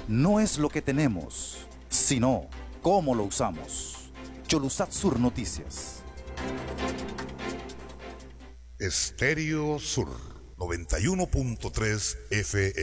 no es lo que tenemos, sino cómo lo usamos. Cholusat Sur Noticias. Estéreo Sur 91.3 FM.